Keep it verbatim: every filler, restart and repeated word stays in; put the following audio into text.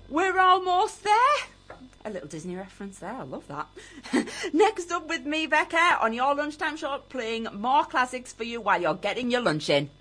We're almost there. A little Disney reference there, I love that. Next up with me, Becca, on your lunchtime show, playing more classics for you while you're getting your lunch in.